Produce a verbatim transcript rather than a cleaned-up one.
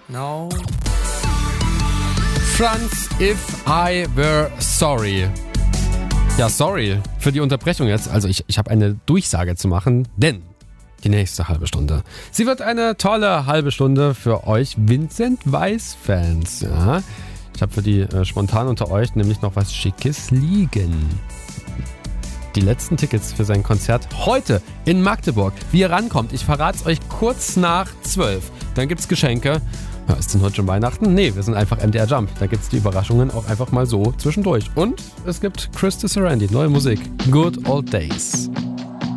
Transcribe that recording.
No. Franz, If I Were Sorry. Ja, sorry für die Unterbrechung jetzt. Also ich, ich habe eine Durchsage zu machen, denn die nächste halbe Stunde, sie wird eine tolle halbe Stunde für euch Vincent Weiss-Fans. Ja, ich habe für die äh, spontan unter euch nämlich noch was Schickes liegen. Die letzten Tickets für sein Konzert heute in Magdeburg. Wie ihr rankommt, ich verrate es euch kurz nach zwölf. Dann gibt's Geschenke. Ja, ist denn heute schon Weihnachten? Nee, wir sind einfach M D R Jump. Da gibt's die Überraschungen auch einfach mal so zwischendurch. Und es gibt Chris Sarandon, neue Musik. Good Old Days.